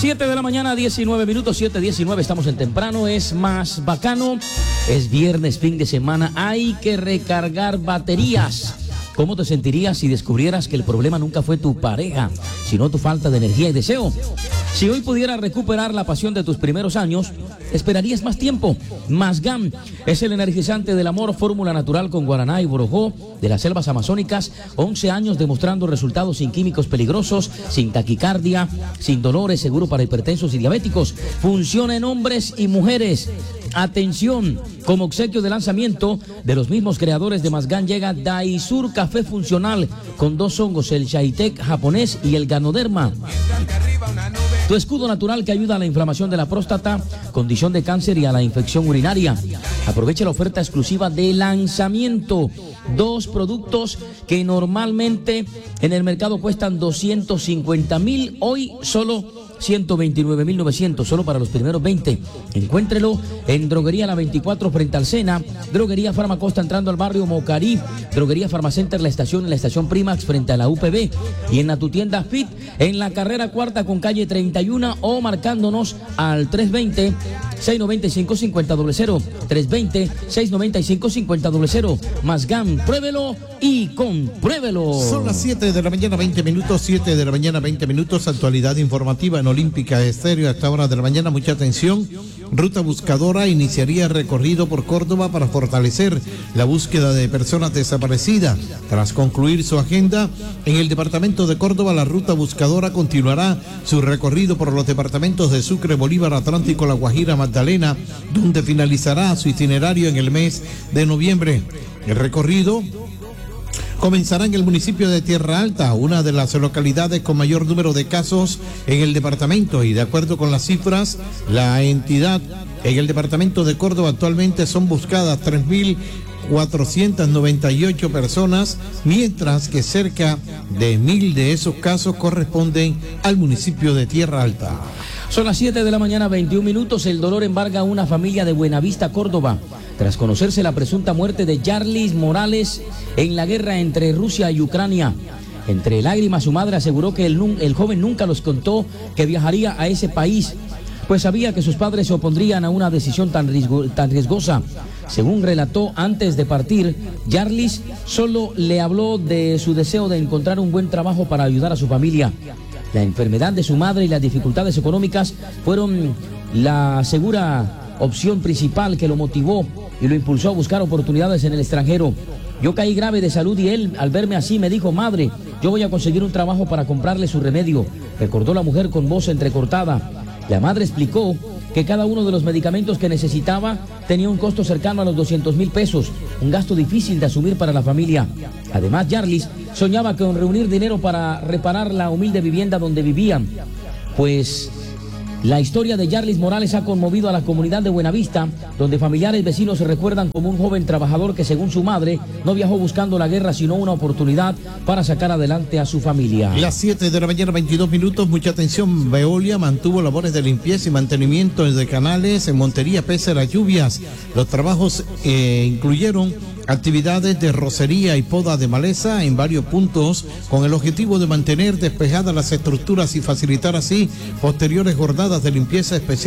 7 de la mañana, 19 minutos, 7:19, estamos en temprano, es más bacano, es viernes, fin de semana, hay que recargar baterías. ¿Cómo te sentirías si descubrieras que el problema nunca fue tu pareja, sino tu falta de energía y deseo? Si hoy pudieras recuperar la pasión de tus primeros años, esperarías más tiempo. Masgam es el energizante del amor, fórmula natural con guaraná y borojó de las selvas amazónicas. 11 años demostrando resultados sin químicos peligrosos, sin taquicardia, sin dolores, seguro para hipertensos y diabéticos. Funciona en hombres y mujeres. Atención, como obsequio de lanzamiento de los mismos creadores de Masgam llega Daisur Café Funcional con 2 hongos, el Shaitek japonés y el Ganoderma. Tu escudo natural que ayuda a la inflamación de la próstata, condición de cáncer y a la infección urinaria. Aprovecha la oferta exclusiva de lanzamiento. 2 productos que normalmente en el mercado cuestan 250,000, hoy solo 129,900, solo para los primeros 20. Encuéntrelo en Droguería La 24 frente al Sena, Droguería Farmacosta entrando al barrio Mocarí, Droguería Farmacenter en la estación Primax frente a la UPB y en tu tienda Fit en la carrera cuarta con calle 31 o marcándonos al 320-695-5000, 320-695-5000. Masgam, pruébelo y compruébelo. Son las 7 de la mañana, 20 minutos, 7 de la mañana, 20 minutos, actualidad informativa en Olímpica Estéreo a esta hora de la mañana. Mucha atención. Ruta Buscadora iniciaría recorrido por Córdoba para fortalecer la búsqueda de personas desaparecidas. Tras concluir su agenda en el departamento de Córdoba, la Ruta Buscadora continuará su recorrido por los departamentos de Sucre, Bolívar, Atlántico, La Guajira, Magdalena, donde finalizará su itinerario en el mes de noviembre. El recorrido comenzará en el municipio de Tierra Alta, una de las localidades con mayor número de casos en el departamento, y de acuerdo con las cifras, la entidad en el departamento de Córdoba actualmente son buscadas 3.498 personas, mientras que cerca de 1.000 de esos casos corresponden al municipio de Tierra Alta. Son las 7 de la mañana, 21 minutos. El dolor embarga a una familia de Buenavista, Córdoba, tras conocerse la presunta muerte de Yarlis Morales en la guerra entre Rusia y Ucrania. Entre lágrimas, su madre aseguró que el joven nunca les contó que viajaría a ese país, pues sabía que sus padres se opondrían a una decisión tan riesgosa. Según relató antes de partir, Yarlis solo le habló de su deseo de encontrar un buen trabajo para ayudar a su familia. La enfermedad de su madre y las dificultades económicas fueron la segura opción principal que lo motivó y lo impulsó a buscar oportunidades en el extranjero. Yo caí grave de salud y él, al verme así, me dijo: madre, yo voy a conseguir un trabajo para comprarle su remedio, recordó la mujer con voz entrecortada. La madre explicó que cada uno de los medicamentos que necesitaba tenía un costo cercano a los 200,000 pesos, un gasto difícil de asumir para la familia. Además, Yarlis soñaba con reunir dinero para reparar la humilde vivienda donde vivían, pues la historia de Yarlis Morales ha conmovido a la comunidad de Buenavista, donde familiares vecinos se recuerdan como un joven trabajador que, según su madre, no viajó buscando la guerra, sino una oportunidad para sacar adelante a su familia. Las 7 de la mañana, 22 minutos, mucha atención. Veolia mantuvo labores de limpieza y mantenimiento de canales en Montería pese a las lluvias. Los trabajos incluyeron actividades de rocería y poda de maleza en varios puntos, con el objetivo de mantener despejadas las estructuras y facilitar así posteriores jornadas de limpieza especial